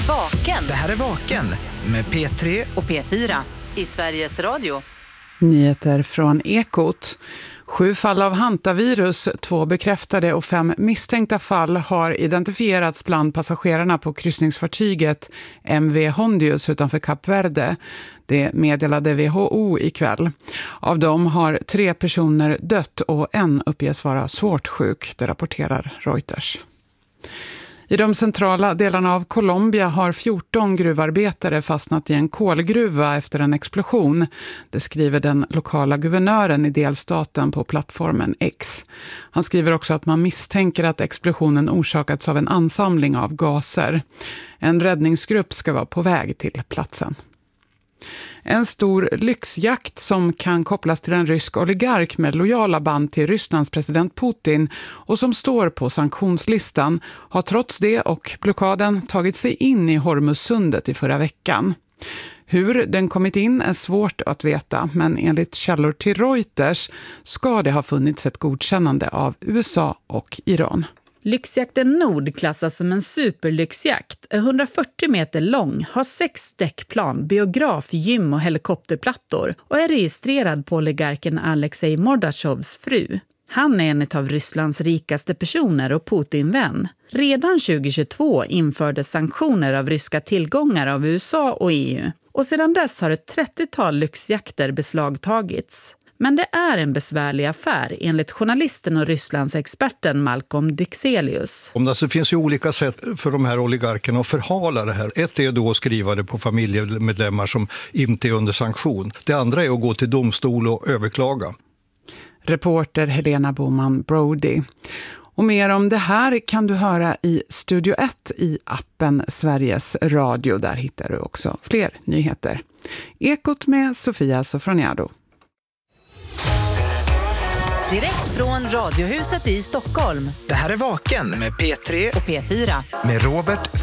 Vaken. Det här är Vaken med P3 och P4 i Sveriges Radio. Nyheter från Ekot. 7 fall av hantavirus, 2 bekräftade och 5 misstänkta fall har identifierats bland passagerarna på kryssningsfartyget MV Hondius utanför Kap Verde. Det meddelade WHO ikväll. Av dem har 3 personer dött och en uppges vara svårt sjuk, det rapporterar Reuters. I de centrala delarna av Colombia har 14 gruvarbetare fastnat i en kolgruva efter en explosion. Det skriver den lokala guvernören i delstaten på plattformen X. Han skriver också att man misstänker att explosionen orsakats av en ansamling av gaser. En räddningsgrupp ska vara på väg till platsen. En stor lyxjakt som kan kopplas till en rysk oligark med lojala band till Rysslands president Putin och som står på sanktionslistan har trots det och blockaden tagit sig in i Hormuzsundet i förra veckan. Hur den kommit in är svårt att veta, men enligt källor till Reuters ska det ha funnits ett godkännande av USA och Iran. Lyxjakten Nord klassas som en superlyxjakt, är 140 meter lång, har 6 däckplan, biograf, gym och helikopterplattor och är registrerad på oligarken Alexej Mordachovs fru. Han är en av Rysslands rikaste personer och Putin-vän. Redan 2022 infördes sanktioner av ryska tillgångar av USA och EU. Och sedan dess har ett 30-tal lyxjakter beslagtagits. Men det är en besvärlig affär enligt journalisten och Rysslands experten Malcolm Dixelius. Det finns ju olika sätt för de här oligarkerna att förhala det här. Ett är då att skriva det på familjemedlemmar som inte är under sanktion. Det andra är att gå till domstol och överklaga. Reporter Helena Boman Brody. Och mer om det här kan du höra i Studio 1 i appen Sveriges Radio. Där hittar du också fler nyheter. Ekot med Sofia Sofroniado. Direkt från Radiohuset i Stockholm. Det här är Vaken med P3 och P4 med Robert